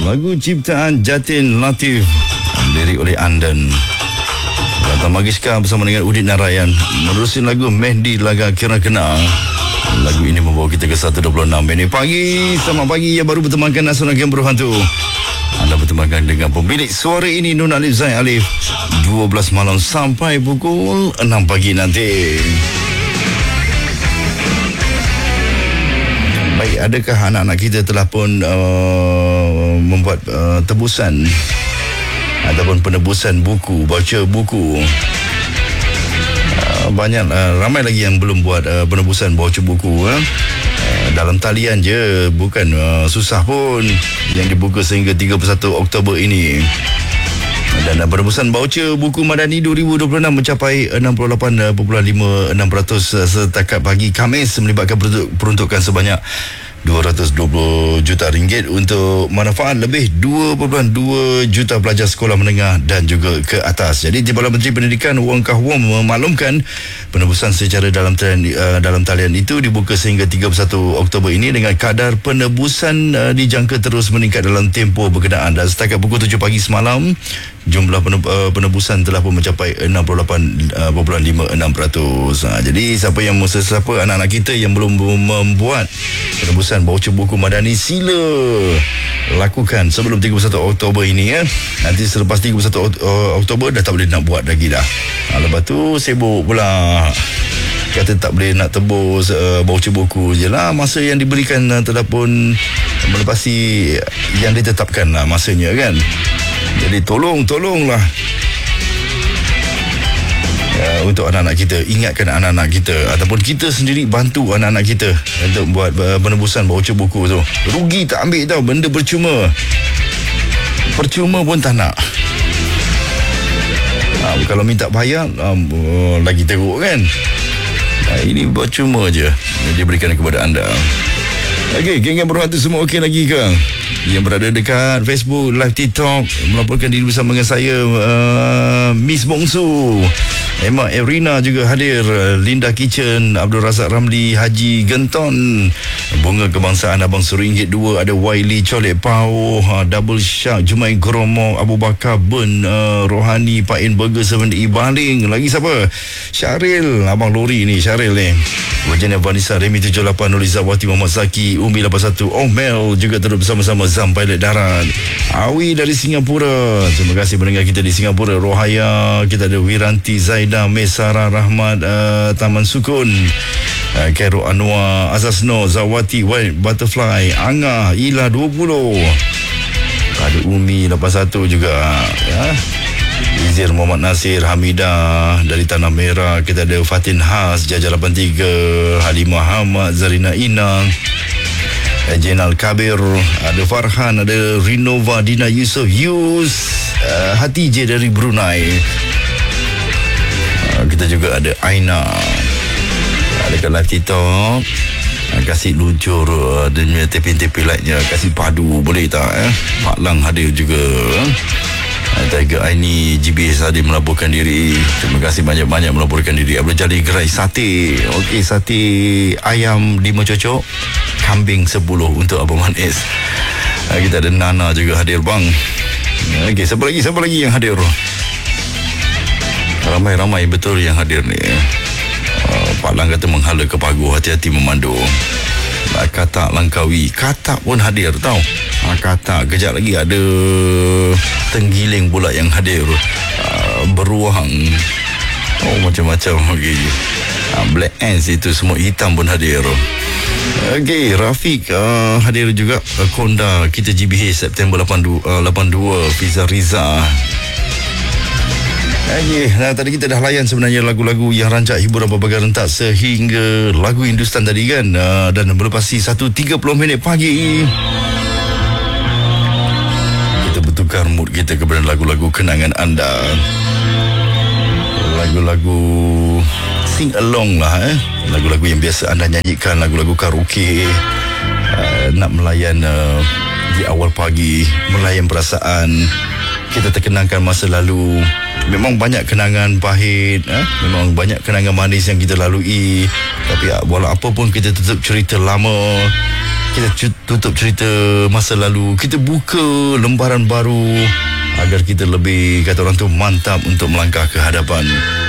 Lagu ciptaan Jatin Latif, lirik oleh Andan. Lata Magiska bersama dengan Udin Narayan menerusi lagu Mehdi Laga Kira Kena. Lagu ini membawa kita ke 1.26 minit pagi. Selamat pagi yang baru bertemankan Nasional Game Berhantu. Anda bertemankan dengan pemilik suara ini, Nun Alif Zain Alif, 12 malam sampai pukul 6 pagi nanti. Baik, adakah anak-anak kita telah pun membuat tebusan ataupun penebusan buku, baca buku? Banyak, ramai lagi yang belum buat penebusan baca buku. Dalam talian je, bukan susah pun, yang dibuka sehingga 31 Oktober ini. Dan penebusan baucer buku Madani 2026 mencapai 68.56% setakat pagi Khamis, melibatkan peruntukan sebanyak RM220 juta untuk manfaat lebih 2.2 juta pelajar sekolah menengah dan juga ke atas. Jadi Timbalan Menteri Pendidikan Wong Kah Wong memaklumkan penebusan secara dalam talian itu dibuka sehingga 31 Oktober ini dengan kadar penebusan dijangka terus meningkat dalam tempoh berkenaan. Dan setakat pukul 7 pagi semalam, jumlah penebusan telah pun mencapai 68.56%. Jadi siapa anak-anak kita yang belum membuat penebusan baucer buku Madani, sila lakukan sebelum 31 Oktober ini ya. Nanti selepas 31 Oktober dah tak boleh nak buat lagi dah. Lepas tu sibuk pula kata tak boleh nak tebus baucer buku je lah. Masa yang diberikan telah pun melepasi yang ditetapkan lah masanya kan. Jadi tolonglah untuk anak-anak kita, ingatkan anak-anak kita ataupun kita sendiri bantu anak-anak kita untuk buat penebusan baucer buku tu. Rugi tak ambil tau, benda percuma pun tak nak. Kalau minta bayar lagi teruk kan. Ini percuma je diberikan kepada anda. Okey, geng-geng berhati semua okey lagi ke? Yang berada dekat Facebook, live TikTok, melaporkan diri bersama dengan saya, Miss Bongsu, Emma Erina juga hadir, Linda Kitchen, Abdul Razak Ramli, Haji Genton, Bunga Kebangsaan Abang RM1 2, ada Wiley Colek Pau, Double Shark, Jumai Gromok, Abu Bakar Ben, Rohani, Pain Burger 7E Baling. Lagi siapa? Syaril, Abang Lori ni, Syaril ni. Wajana Vanessa, Remy 78, Nolizawati, Muhammad Zaki, Umi 81, Mel juga terus bersama-sama, Zam Pilot Darat, Awi dari Singapura, terima kasih mendengar kita di Singapura. Rohaya, kita ada Wiranti, Zaida, Mesara Rahmat, Taman Sukun, Khairul Anwar, Azazno, Zawati, White Butterfly, Angah, Ila 20, ada Umi 81 juga ya. Izir Muhammad Nasir, Hamidah dari Tanah Merah, kita ada Fatin Has, Jaja 83, Halimah Hamad, Zarina Inang, Jenal Kabir, ada Farhan, ada Rinova, Dina Yusof, Hati J dari Brunei. Kita juga ada Aina, ada kat live TikTok. Kasih luncur dia tepi-tepi lightnya, kasih padu boleh tak Pak Lang hadir juga. Tiger Aini, GBS hadir melaporkan diri. Terima kasih banyak-banyak melaporkan diri. Abdul Jalil Gerai sate. Okey, sate ayam 5 cocok, kambing 10 untuk Abang Manis. Kita ada Nana juga hadir bang. Okey, siapa lagi yang hadir? Ramai-ramai betul yang hadir ni. Pak Lang kata menghala ke pagu, hati-hati memandu. Katak Langkawi, Katak pun hadir tau. Katak, kejap lagi ada Tenggiling pula yang hadir. Beruang, macam-macam. Okay. Black Ants itu semua hitam pun hadir. Okey, Rafiq hadir juga. Konda, kita GBH September 82, Fiza Riza. Tadi kita dah layan sebenarnya lagu-lagu yang rancak hiburan berbagai rentak sehingga lagu Hindustan tadi kan. Dan melepasi 1.30 minit pagi, kita bertukar mood kita kepada lagu-lagu kenangan anda. Lagu-lagu sing along lah lagu-lagu yang biasa anda nyanyikan, lagu-lagu karaoke. Nak melayan di awal pagi, melayan perasaan. Kita terkenangkan masa lalu. Memang banyak kenangan pahit, memang banyak kenangan manis yang kita lalui. Tapi walau apa pun kita tetap cerita lama. Kita tutup cerita masa lalu. Kita buka lembaran baru agar kita lebih, kata orang tu, mantap untuk melangkah ke hadapan.